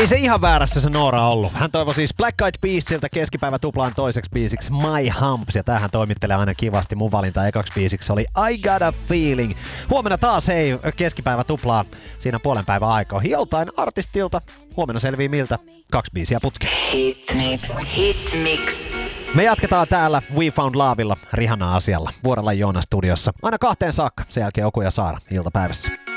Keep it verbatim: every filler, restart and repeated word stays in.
Ei se ihan väärässä se Noora ollut. Hän toivoi siis Black Eyed Peasiltä keskipäivä tuplaan toiseksi biisiksi My Humps. Ja tähän toimittelee aina kivasti. Mun valinta ekaksi biisiksi oli I Got a Feeling. Huomenna taas ei keskipäivä tuplaa siinä puolen päivän aikaa. Joltain artistilta. Huomenna selvii miltä. Kaksi biisiä putkeen. Hitmix, Hitmix. Me jatketaan täällä We Found Lovella Rihanna-asialla. Vuorella Joona studiossa. Aina kahteen saakka. Sen jälkeen Oku ja Saara iltapäivässä.